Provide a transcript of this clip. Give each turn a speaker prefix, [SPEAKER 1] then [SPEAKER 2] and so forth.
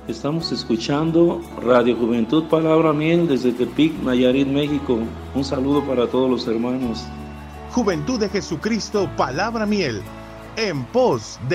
[SPEAKER 1] Estamos escuchando Radio Juventud Palabra Miel desde Tepic, Nayarit, México. Un saludo para todos los hermanos.
[SPEAKER 2] Juventud de Jesucristo Palabra Miel, en pos de